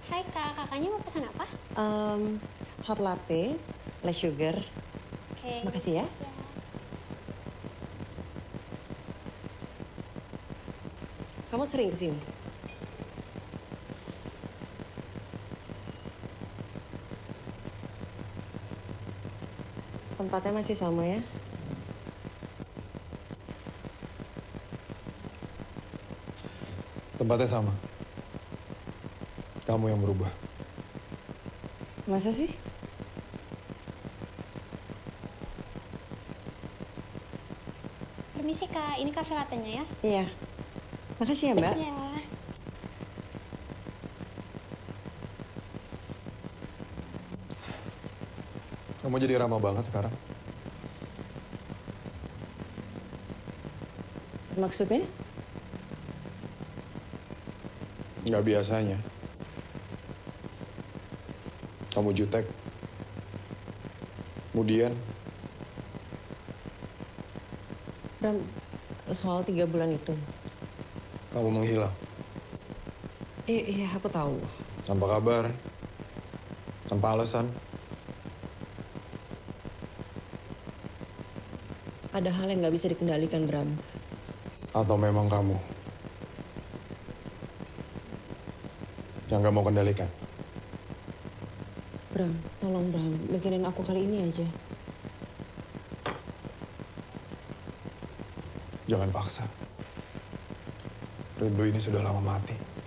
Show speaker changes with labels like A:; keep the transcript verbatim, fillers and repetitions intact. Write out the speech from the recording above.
A: Hai Kak, kakaknya mau pesan apa?
B: Um, hot latte, less sugar.
A: Oke.
B: Makasih ya.
A: Ya.
B: Kamu sering kesini? Tempatnya masih sama ya?
C: Tempatnya sama. Kamu yang berubah.
B: Masa sih?
A: Permisi Kak, ini kafe latenya ya?
B: Iya. Makasih ya Mbak.
A: Iya.
C: Kamu jadi ramah banget sekarang.
B: Maksudnya?
C: Nggak biasanya. Kamu jutek. Kemudian,
B: Bram, soal tiga bulan itu.
C: kamu menghilang.
B: Eh, iya, aku tahu.
C: Tanpa kabar. Tanpa alasan.
B: Ada hal yang nggak bisa dikendalikan, Bram.
C: Atau memang kamu yang nggak mau kendalikan.
B: Bram, tolong Bram, mikirin aku kali ini aja.
C: Jangan paksa. Rindu ini sudah lama mati.